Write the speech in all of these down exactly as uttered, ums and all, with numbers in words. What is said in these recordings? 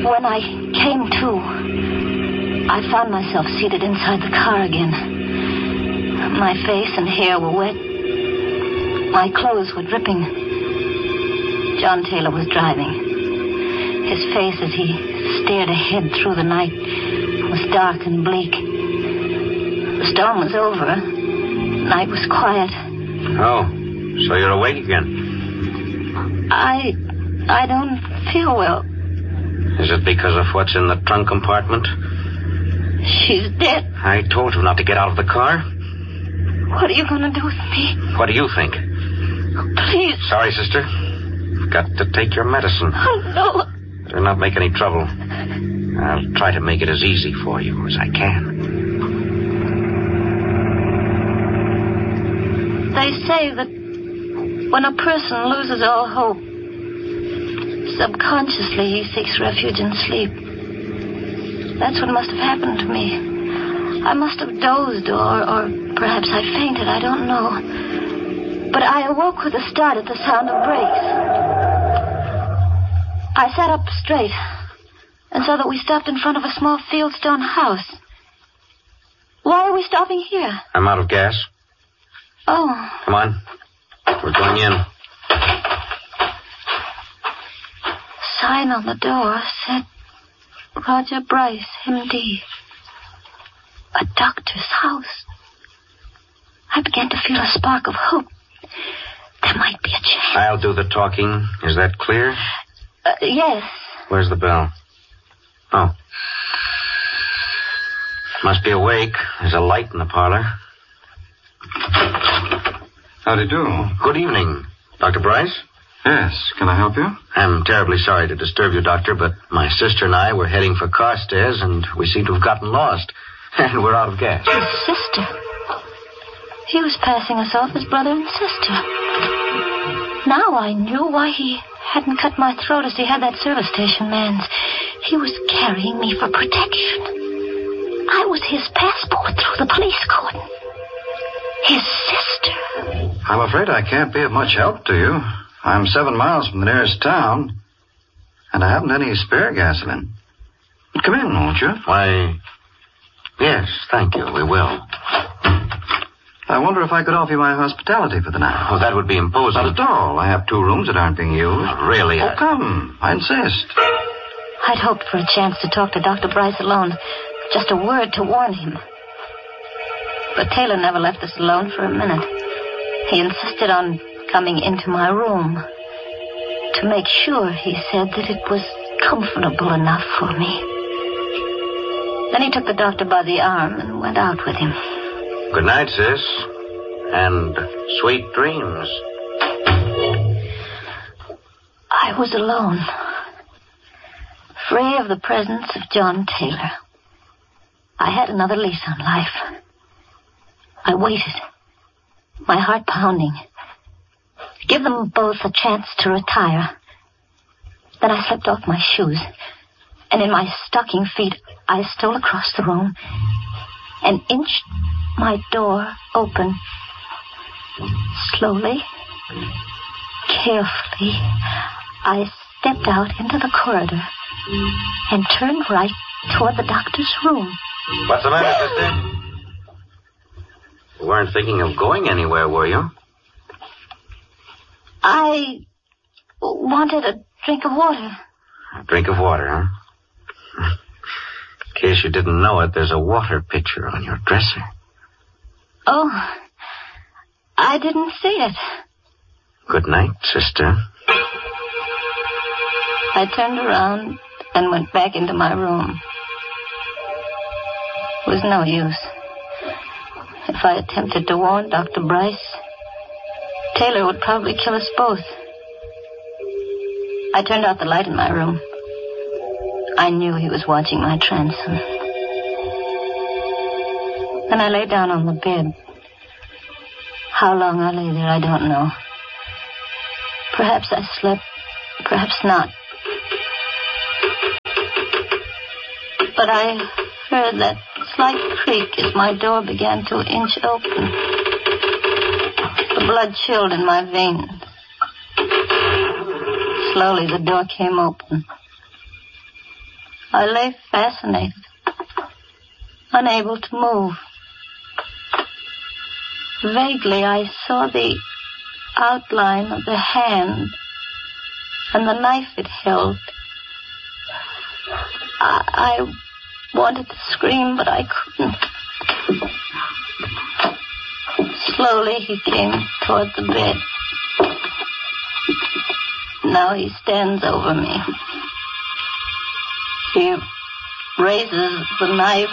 When I came to, I found myself seated inside the car again. My face and hair were wet. My clothes were dripping. John Taylor was driving. His face as he stared ahead through the night was dark and bleak. The storm was over. Night was quiet. Oh, so you're awake again? I... I don't feel well. Is it because of what's in the trunk compartment? She's dead. I told you not to get out of the car. What are you going to do with me? What do you think? Please. Sorry, sister. You've got to take your medicine. Oh, no. Do not make any trouble. I'll try to make it as easy for you as I can. They say that when a person loses all hope, subconsciously he seeks refuge in sleep. That's what must have happened to me. I must have dozed or, or perhaps I fainted. I don't know. But I awoke with a start at the sound of brakes. I sat up straight and saw that we stopped in front of a small fieldstone house. Why are we stopping here? I'm out of gas. Oh. Come on. We're going in. Sign on the door said Roger Bryce, M D. A doctor's house. I began to feel a spark of hope. There might be a chance. I'll do the talking. Is that clear? Uh, yes. Where's the bell? Oh. Must be awake. There's a light in the parlor. How do you do? Good evening. Doctor Bryce? Yes. Can I help you? I'm terribly sorry to disturb you, Doctor, but my sister and I were heading for Carstairs, and we seem to have gotten lost. And we're out of gas. His sister? He was passing us off as brother and sister. Now I knew why he hadn't cut my throat as he had that service station man's. He was carrying me for protection. I was his passport through the police cordon. His sister. I'm afraid I can't be of much help to you. I'm seven miles from the nearest town, and I haven't any spare gasoline. Come in, won't you? Why, yes, thank you, we will. I wonder if I could offer you my hospitality for the night. Oh, that would be imposing. Not at all. I have two rooms that aren't being used. Oh, really? Oh, I... come. I insist. I'd hoped for a chance to talk to Doctor Bryce alone. Just a word to warn him. But Taylor never left us alone for a minute. He insisted on coming into my room. To make sure, he said, that it was comfortable enough for me. Then he took the doctor by the arm and went out with him. Good night, sis. And sweet dreams. I was alone. Free of the presence of John Taylor. I had another lease on life. I waited, my heart pounding. Give them both a chance to retire. Then I slipped off my shoes, and in my stocking feet, I stole across the room and inched my door open. Slowly, carefully, I stepped out into the corridor and turned right toward the doctor's room. What's the matter, sister? You weren't thinking of going anywhere, were you? I wanted a drink of water. A drink of water, huh? In case you didn't know it, there's a water pitcher on your dresser. Oh, I didn't see it. Good night, sister. I turned around and went back into my room. It was no use. If I attempted to warn Doctor Bryce, Taylor would probably kill us both. I turned out the light in my room. I knew he was watching my transom. Then I lay down on the bed. How long I lay there, I don't know. Perhaps I slept, perhaps not. But I heard that slight creak as my door began to inch open. The blood chilled in my veins. Slowly the door came open. I lay fascinated, unable to move. Vaguely, I saw the outline of the hand and the knife it held. I, I wanted to scream, but I couldn't. Slowly, he came toward the bed. Now he stands over me. He raises the knife.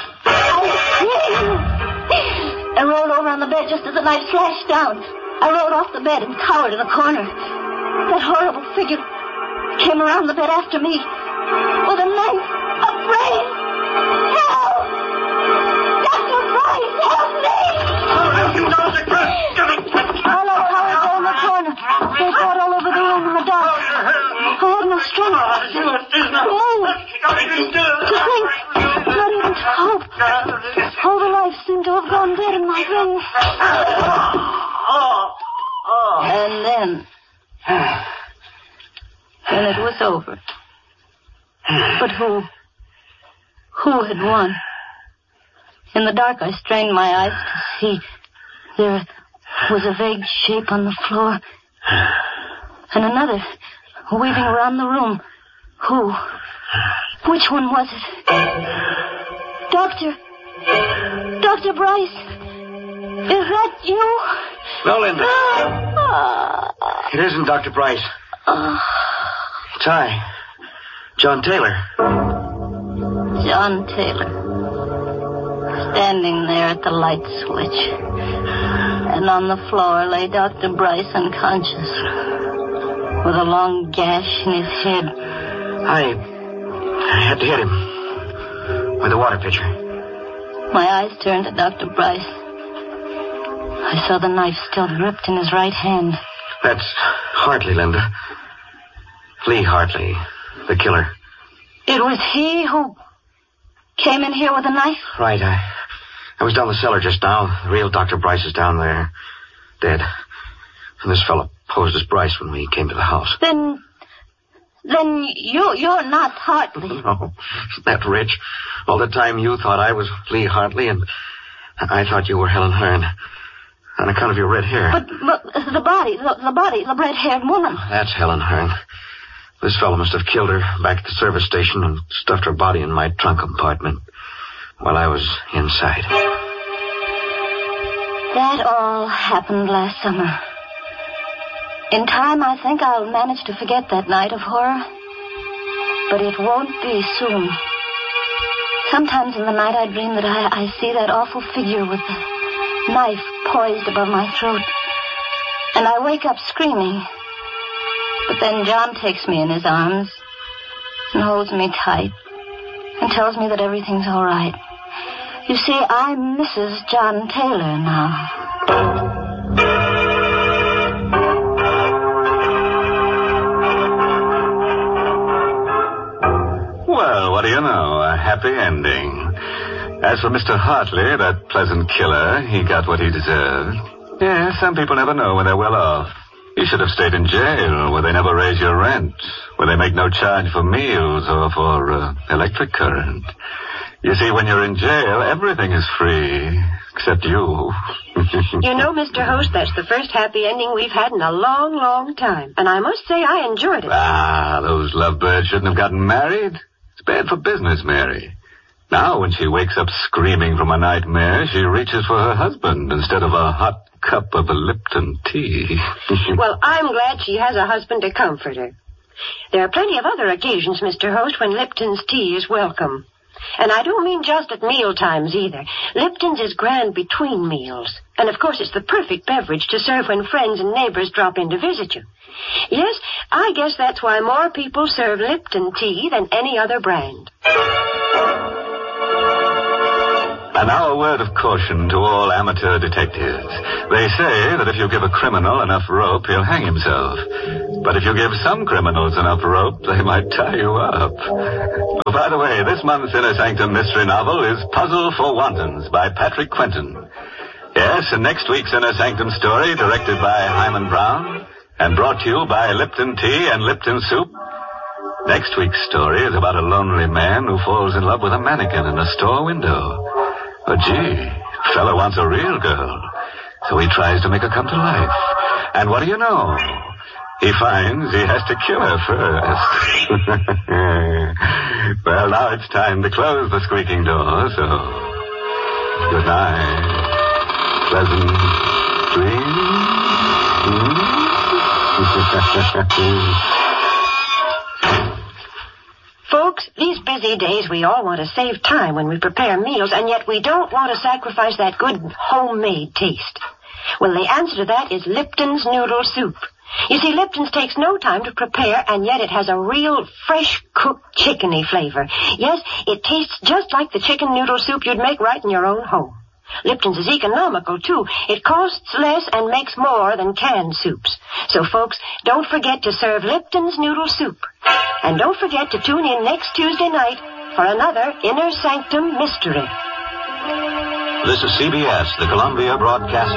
I rolled over on the bed just as the knife slashed down. I rolled off the bed and cowered in a corner. That horrible figure came around the bed after me with a knife, a brain. Help! Doctor Bryce, help me! I lay cowered there in the corner. They fought all over the room in the dark. I had no strength to move, to think, not even to hope. All the life seemed to have gone dead in my veins. And then, then it was over. But who, who had won? In the dark, I strained my eyes to see. There was a vague shape on the floor, and another weaving around the room. Who? Which one was it? Doctor? Doctor Bryce? Is that you? No, Linda. It isn't Doctor Bryce. It's I, John Taylor. John Taylor. Standing there at the light switch. And on the floor lay Doctor Bryce unconscious, with a long gash in his head. I... I had to hit him with a water pitcher. My eyes turned to Doctor Bryce. I saw the knife still gripped in his right hand. That's Hartley, Linda. Lee Hartley, the killer. It was he who came in here with a knife? Right, I... I was down the cellar just now. The real Doctor Bryce is down there, dead. And this fellow posed as Bryce when we came to the house. Then... Then you, you're not Hartley. No, that rich. All the time you thought I was Lee Hartley, and I thought you were Helen Hearn. On account of your red hair. But, but the body, the, the body, the red-haired woman. That's Helen Hearn. This fellow must have killed her back at the service station and stuffed her body in my trunk compartment while I was inside. That all happened last summer. In time, I think I'll manage to forget that night of horror. But it won't be soon. Sometimes in the night I dream that I, I see that awful figure with the knife poised above my throat. And I wake up screaming. But then John takes me in his arms and holds me tight and tells me that everything's all right. You see, I'm Missus John Taylor now. Well, what do you know? A happy ending. As for Mister Hartley, that pleasant killer, he got what he deserved. Yes, some people never know when they're well off. You should have stayed in jail, where they never raise your rent, where they make no charge for meals or for uh, electric current. You see, when you're in jail, everything is free, except you. You know, Mister Host, that's the first happy ending we've had in a long, long time. And I must say I enjoyed it. Ah, those lovebirds shouldn't have gotten married. It's bad for business, Mary. Now, when she wakes up screaming from a nightmare, she reaches for her husband instead of a hot cup of a Lipton tea. Well, I'm glad she has a husband to comfort her. There are plenty of other occasions, Mister Host, when Lipton's tea is welcome. And I don't mean just at meal times either. Lipton's is grand between meals. And, of course, it's the perfect beverage to serve when friends and neighbors drop in to visit you. Yes, I guess that's why more people serve Lipton tea than any other brand. And now a word of caution to all amateur detectives. They say that if you give a criminal enough rope, he'll hang himself. But if you give some criminals enough rope, they might tie you up. Oh, by the way, this month's Inner Sanctum mystery novel is Puzzle for Wantons by Patrick Quentin. Yes, and next week's Inner Sanctum story, directed by Hyman Brown, and brought to you by Lipton Tea and Lipton Soup, Next week's story is about a lonely man who falls in love with a mannequin in a store window. But gee, a fellow wants a real girl, so he tries to make her come to life. And what do you know? He finds he has to kill her first. Well, now it's time to close the squeaking door, so good night. Pleasant dreams. Folks, these busy days we all want to save time when we prepare meals, and yet we don't want to sacrifice that good homemade taste. Well, the answer to that is Lipton's Noodle Soup. You see, Lipton's takes no time to prepare, and yet it has a real fresh-cooked chickeny flavor. Yes, it tastes just like the chicken noodle soup you'd make right in your own home. Lipton's is economical, too. It costs less and makes more than canned soups. So, folks, don't forget to serve Lipton's Noodle Soup. And don't forget to tune in next Tuesday night for another Inner Sanctum Mystery. This is C B S, the Columbia Broadcasting